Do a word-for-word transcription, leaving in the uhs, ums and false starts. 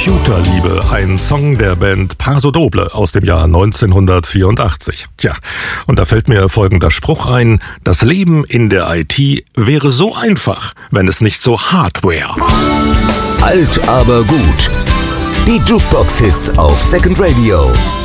Computerliebe, ein Song der Band Paso Doble aus dem Jahr neunzehnhundertvierundachtzig. Tja, und da fällt mir folgender Spruch ein: Das Leben in der I T wäre so einfach, wenn es nicht so hart wäre. Alt, aber gut. Die Jukebox-Hits auf Second Radio.